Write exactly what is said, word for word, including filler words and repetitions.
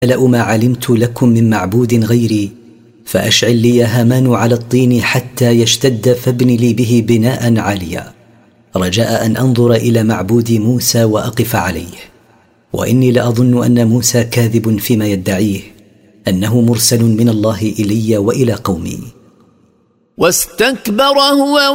لأ ما علمت لكم من معبود غيري فأشعل لي يا هامان على الطين حتى يشتد فابن لي به بناء عاليا رجاء أن أنظر إلى معبود موسى وأقف عليه. وإني لأظن أن موسى كاذب فيما يدعيه أنه مرسل من الله إلي وإلى قومي. واستكبر هو